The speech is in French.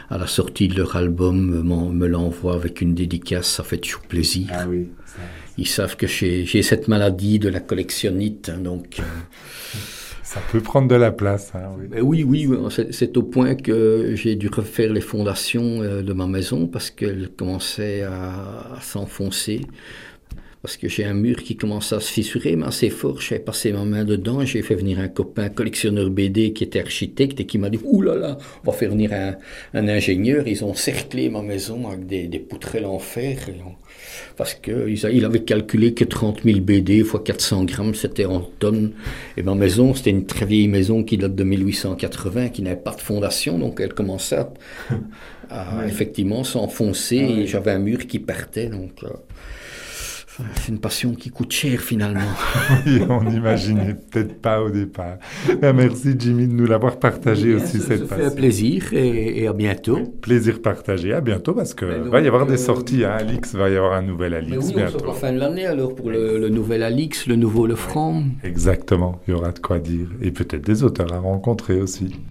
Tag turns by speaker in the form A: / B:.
A: à la sortie de leur album, me l'envoient avec une dédicace, ça fait toujours plaisir.
B: Ah oui.
A: Ils savent que j'ai cette maladie de la collectionnite, donc...
B: Ça peut prendre de la place. Hein,
A: oui. Oui, c'est au point que j'ai dû refaire les fondations de ma maison parce qu'elles commençaient à s'enfoncer. Parce que j'ai un mur qui commence à se fissurer, mais assez fort. J'ai passé ma main dedans et j'ai fait venir un copain collectionneur BD qui était architecte et qui m'a dit « Ouh là là, on va faire venir un ingénieur. » Ils ont cerclé ma maison avec des poutrelles en fer. Parce qu'il avait calculé que 30 000 BD fois 400 grammes, c'était en tonnes. Et ma maison, c'était une très vieille maison qui date de 1880, qui n'avait pas de fondation, donc elle commençait à effectivement s'enfoncer. Et j'avais un mur qui partait, donc... c'est une passion qui coûte cher finalement.
B: Oui, on n'imaginait peut-être pas au départ. Merci Jimmy de nous l'avoir partagé aussi cette passion.
A: Ça fait un plaisir et à bientôt.
B: Plaisir partagé, à bientôt parce que va y avoir des sorties à Alix, va y avoir un nouvel Alix
A: oui,
B: bientôt.
A: On sera à la fin de l'année alors pour le nouvel Alix, le nouveau Le Franc.
B: Exactement, il y aura de quoi dire et peut-être des auteurs à rencontrer aussi.